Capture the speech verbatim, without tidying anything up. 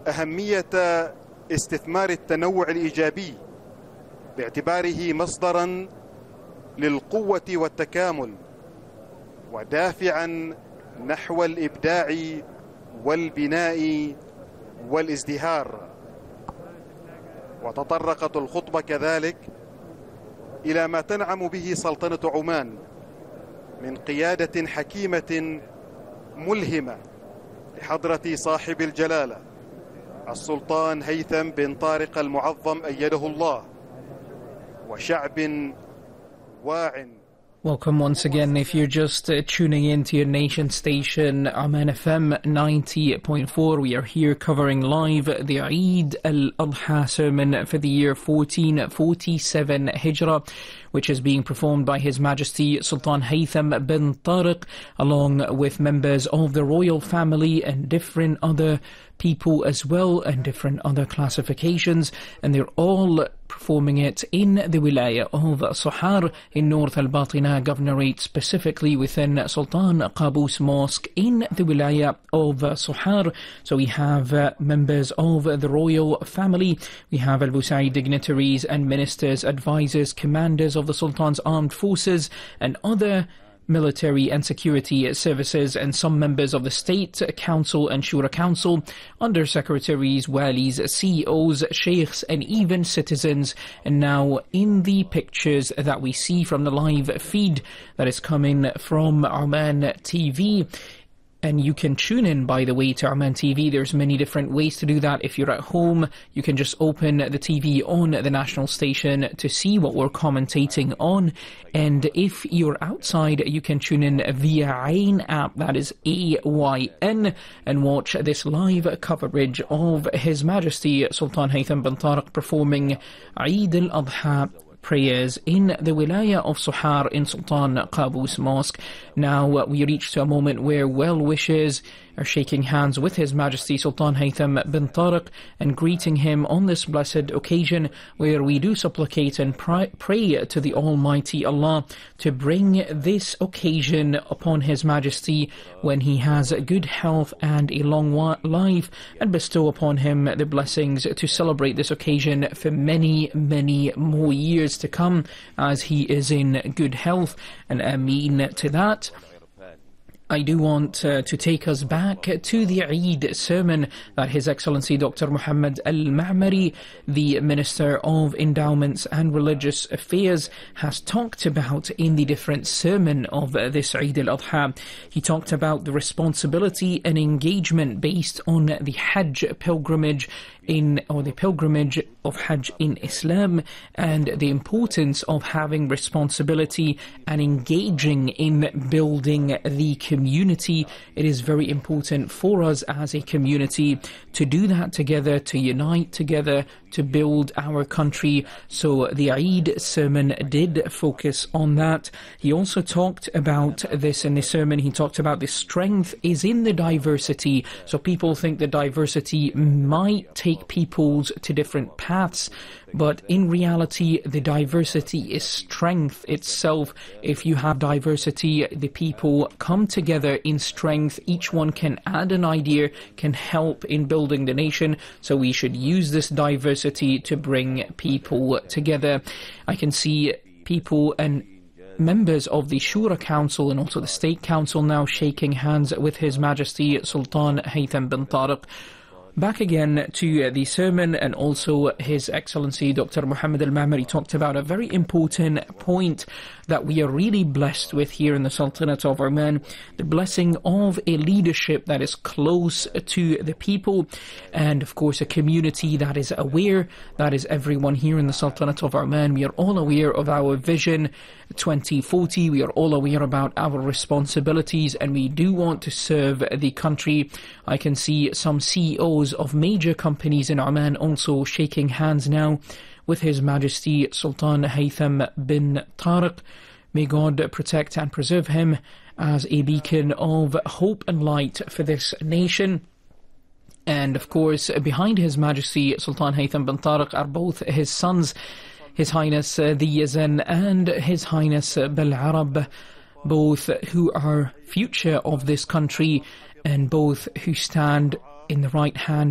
أهمية استثمار التنوع الإيجابي باعتباره مصدرا للقوة والتكامل ودافعا نحو الإبداع والبناء والازدهار. وتطرقت الخطبة كذلك إلى ما تنعم به سلطنة عمان من قيادة حكيمة ملهمة لحضرة صاحب الجلالة السلطان هيثم بن طارق المعظم أيده الله وشعب واع. Welcome once again. If you're just uh, tuning in to your nation station, Oman F M ninety point four, we are here covering live the Eid al-Adha sermon for the year fourteen forty-seven Hijrah, which is being performed by His Majesty Sultan Haytham bin Tariq, along with members of the royal family and different other people as well, and different other classifications, and they're all performing it in the wilaya of Sohar in North Al-Batina Governorate, specifically within Sultan Qaboos Mosque in the wilaya of Sohar. So we have uh, members of the royal family, we have Al-Busaid dignitaries and ministers, advisors, commanders of the Sultan's armed forces and other military and security services, and some members of the State Council and Shura Council, under-secretaries, walis, C E Os, sheikhs and even citizens. And now in the pictures that we see from the live feed that is coming from Oman T V, and you can tune in, by the way, to Oman T V. There's many different ways to do that. If you're at home, you can just open the T V on the national station to see what we're commentating on. And if you're outside, you can tune in via Ayn app, that is A Y N, and watch this live coverage of His Majesty Sultan Haytham bin Tariq performing Eid al-Adha prayers in the wilaya of Sohar in Sultan Qaboos Mosque. Now uh, we reach to a moment where well wishes are shaking hands with His Majesty Sultan Haytham bin Tariq and greeting him on this blessed occasion, where we do supplicate and pray, pray to the Almighty Allah to bring this occasion upon His Majesty when he has good health and a long life, and bestow upon him the blessings to celebrate this occasion for many, many more years to come, as he is in good health, and Ameen to that. I do want uh, to take us back to the Eid sermon that His Excellency Doctor Muhammad Al-Ma'mari, the Minister of Endowments and Religious Affairs, has talked about in the different sermon of uh, this Eid al-Adha. He talked about the responsibility and engagement based on the Hajj pilgrimage in, or the pilgrimage of Hajj in Islam, and the importance of having responsibility and engaging in building the community. It is very important for us as a community to do that together, to unite together, to build our country. So the Eid sermon did focus on that. He also talked about this in the sermon. He talked about the strength is in the diversity. So people think the diversity might take peoples to different paths, but in reality the diversity is strength itself. If you have diversity, the people come together in strength. Each one can add an idea, can help in building the nation. So we should use this diversity to bring people together. I can see people and members of the Shura Council and also the State Council now shaking hands with His Majesty Sultan Haytham bin Tariq. Back again to the sermon, and also His Excellency Doctor Muhammad Al-Ma'mari talked about a very important point that we are really blessed with here in the Sultanate of Oman, the blessing of a leadership that is close to the people, and of course a community that is aware. That is everyone here in the Sultanate of Oman. We are all aware of our vision twenty forty. We are all aware about our responsibilities, and we do want to serve the country. I can see some C E Os of major companies in Oman also shaking hands now with His Majesty Sultan Haytham bin Tariq. May God protect and preserve him as a beacon of hope and light for this nation. And of course, behind His Majesty Sultan Haytham bin Tariq are both his sons, His Highness uh, the Yazan and His Highness uh, Bil Arab, both who are future of this country, and both who stand in the right hand